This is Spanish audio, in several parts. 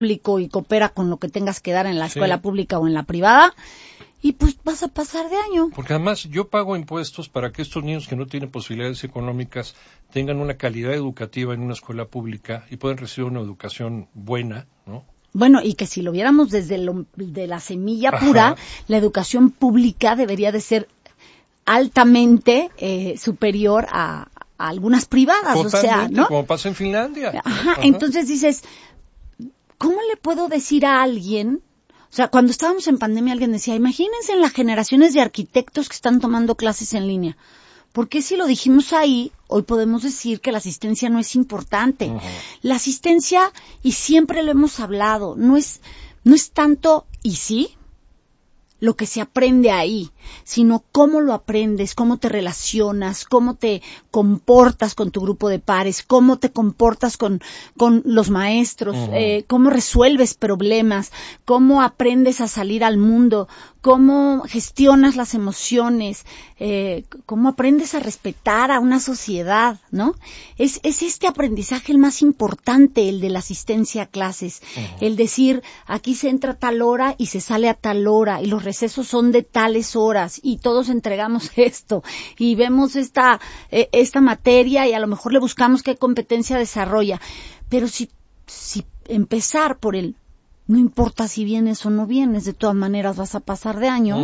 público y coopera con lo que tengas que dar en la escuela pública o en la privada, y pues vas a pasar de año. Porque además yo pago impuestos para que estos niños que no tienen posibilidades económicas tengan una calidad educativa en una escuela pública y puedan recibir una educación buena, ¿no? Bueno, y que si lo viéramos desde de la semilla pura, la educación pública debería de ser altamente superior a algunas privadas. Totalmente, o sea, ¿no? Como pasa en Finlandia. Entonces dices, ¿cómo le puedo decir a alguien? O sea, cuando estábamos en pandemia alguien decía, imagínense en las generaciones de arquitectos que están tomando clases en línea. ¿Por qué si lo dijimos ahí, hoy podemos decir que la asistencia no es importante? La asistencia, y siempre lo hemos hablado, no es tanto, y sí, lo que se aprende ahí, sino cómo lo aprendes, cómo te relacionas, cómo te comportas con tu grupo de pares, cómo te comportas con los maestros, cómo resuelves problemas, cómo aprendes a salir al mundo, cómo gestionas las emociones, cómo aprendes a respetar a una sociedad, ¿no? Es este aprendizaje el más importante, el de la asistencia a clases, el decir, aquí se entra a tal hora y se sale a tal hora, y los recesos son de tales horas, y todos entregamos esto, y vemos esta materia, y a lo mejor le buscamos qué competencia desarrolla. Pero si empezar por el no importa si vienes o no vienes, de todas maneras vas a pasar de año.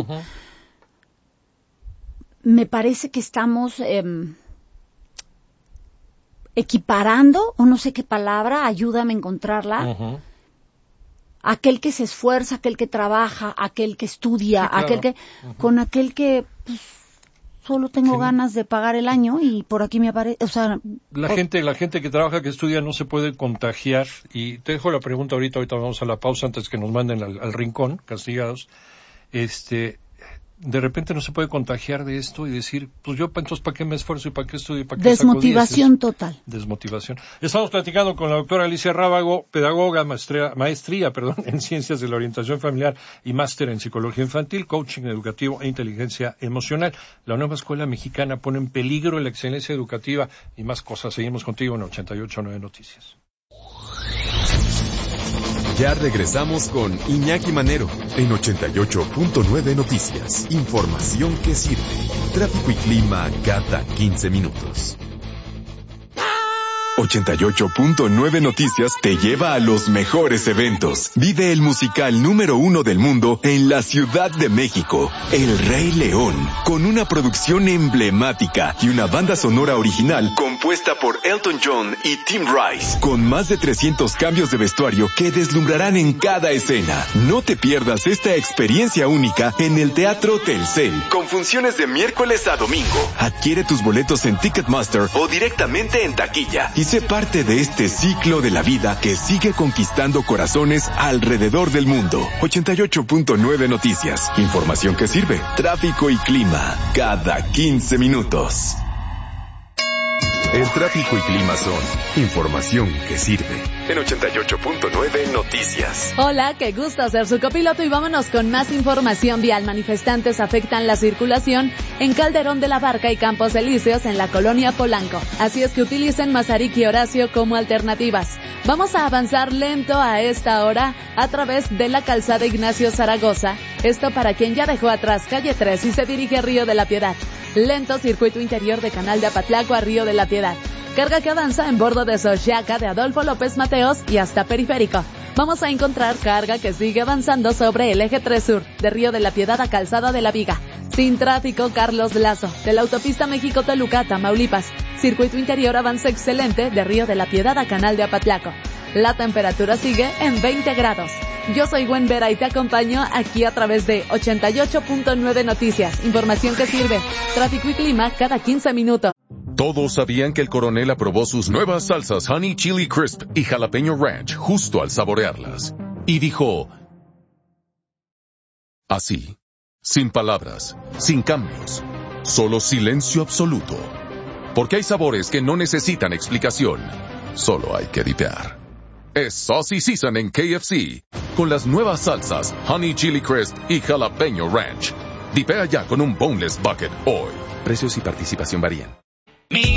Me parece que estamos equiparando, o no sé qué palabra, ayúdame a encontrarla, aquel que se esfuerza, aquel que trabaja, aquel que estudia, aquel que con aquel que pues, solo tengo ganas de pagar el año y por aquí me aparece, o sea... La gente que trabaja, que estudia, no se puede contagiar. Y te dejo la pregunta ahorita vamos a la pausa antes que nos manden al rincón, castigados. De repente no se puede contagiar de esto y decir, pues yo entonces ¿para qué me esfuerzo y para qué estudio y para qué Desmotivación total. Desmotivación. Estamos platicando con la doctora Alicia Rábago, pedagoga, maestría en Ciencias de la Orientación Familiar y máster en Psicología Infantil, Coaching Educativo e Inteligencia Emocional. La nueva escuela mexicana pone en peligro la excelencia educativa y más cosas. Seguimos contigo en 88.9 Noticias. Ya regresamos con Iñaki Manero en 88.9 Noticias. Información que sirve. Tráfico y clima cada 15 minutos. 88.9 Noticias te lleva a los mejores eventos. Vive el musical número 1 del mundo en la Ciudad de México, El Rey León, con una producción emblemática y una banda sonora original compuesta por Elton John y Tim Rice, con más de 300 cambios de vestuario que deslumbrarán en cada escena. No te pierdas esta experiencia única en el Teatro Telcel, con funciones de miércoles a domingo. Adquiere tus boletos en Ticketmaster o directamente en taquilla y sé parte de este ciclo de la vida que sigue conquistando corazones alrededor del mundo. 88.9 Noticias. Información que sirve. Tráfico y clima cada 15 minutos. El tráfico y clima son información que sirve. En 88.9 Noticias. Hola, qué gusto ser su copiloto y vámonos con más información vial. Manifestantes afectan la circulación en Calderón de la Barca y Campos Elíseos en la colonia Polanco. Así es que utilicen Mazarik y Horacio como alternativas. Vamos a avanzar lento a esta hora a través de la calzada Ignacio Zaragoza. Esto para quien ya dejó atrás calle 3 y se dirige a Río de la Piedad. Lento circuito interior de Canal de Apatlaco a Río de la Piedad. Carga que avanza en bordo de Xochiaca, de Adolfo López Mateos y hasta Periférico. Vamos a encontrar carga que sigue avanzando sobre el eje 3 Sur, de Río de la Piedad a Calzada de la Viga. Sin tráfico, Carlos Lazo, de la autopista México-Toluca, Tamaulipas. Circuito interior avanza excelente de Río de la Piedad a Canal de Apatlaco. La temperatura sigue en 20 grados. Yo soy Gwen Vera y te acompaño aquí a través de 88.9 Noticias. Información que sirve. Tráfico y clima cada 15 minutos. Todos sabían que el coronel aprobó sus nuevas salsas Honey Chili Crisp y Jalapeño Ranch justo al saborearlas. Y dijo... así, sin palabras, sin cambios, solo silencio absoluto. Porque hay sabores que no necesitan explicación, solo hay que dipear. Es Saucy Season en KFC, con las nuevas salsas Honey Chili Crisp y Jalapeño Ranch. Dipea ya con un Boneless Bucket hoy. Precios y participación varían.